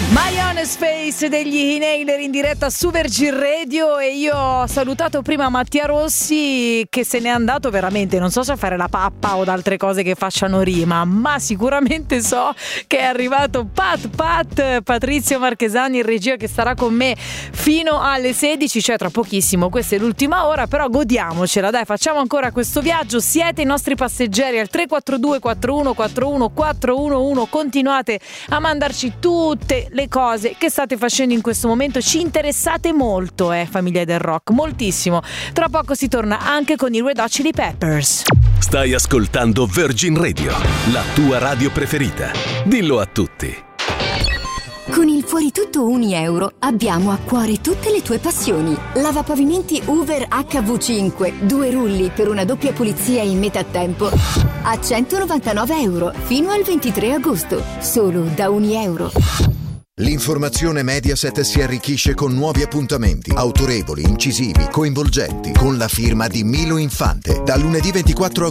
My Honest Face degli Inhaler in diretta su Virgin Radio, e io ho salutato prima Mattia Rossi che se n'è andato veramente, non so se a fare la pappa o altre cose che facciano rima, ma sicuramente so che è arrivato Patrizio Marchesani in regia, che starà con me fino alle 16, cioè tra pochissimo. Questa è l'ultima ora, però godiamocela, dai, facciamo ancora questo viaggio. Siete i nostri passeggeri al 342 4141 411, continuate a mandarci tutte le cose che state facendo in questo momento, ci interessate molto, famiglia del rock, moltissimo. Tra poco si torna anche con i Red Hot Chili Peppers. Stai ascoltando Virgin Radio, la tua radio preferita. Dillo a tutti. Con il Fuori Tutto €1 abbiamo a cuore tutte le tue passioni. Lavapavimenti Hoover HV5, 2 rulli per una doppia pulizia in metà tempo a €199 fino al 23 agosto, solo da €1. L'informazione Mediaset si arricchisce con nuovi appuntamenti, autorevoli, incisivi, coinvolgenti, con la firma di Milo Infante. Da lunedì 24